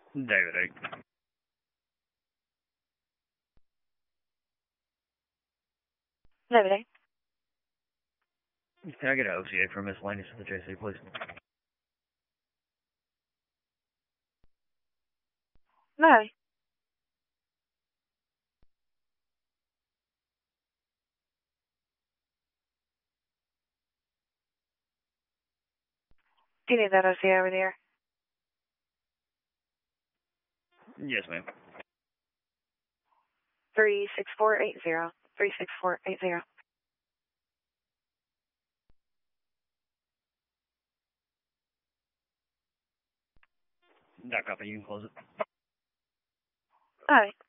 David 8. David 8. Can I get an OCA for miscellaneous to the JC, please? No. Do you need that OCA over there? Yes, ma'am. 36480. 36480. That copy, you can close it. All right.